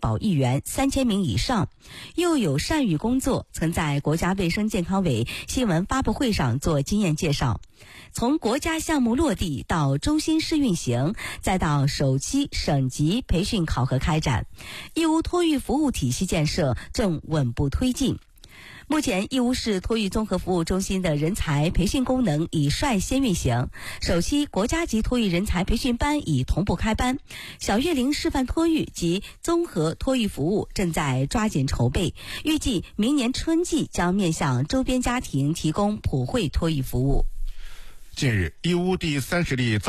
保育员3000名以上。又有善育工作曾在国家卫生健康委新闻发布会上做经验介绍。从国家项目落地到中心试运行，再到首期省级培训考核开展，义乌托育服务体系建设正稳步推进。目前，义乌市托育综合服务中心的人才培训功能已率先运行，首期国家级托育人才培训班已同步开班，小学龄示范托育及综合托育服务正在抓紧筹备，预计明年春季将面向周边家庭提供普惠托育服务。 近日，义乌第30例